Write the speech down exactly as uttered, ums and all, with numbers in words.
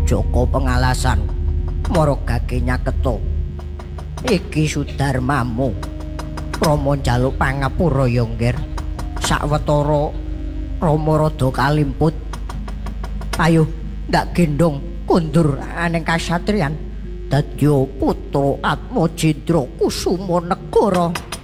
Joko pengalasan mara gage nyaketo iki Sudarmamu Rama njaluk pangapura ya ngger sawetara Rama rada kalimput ayo ndak gendong kundur aning kasatriyan dadya putra Atmajendra Kusuma Negara.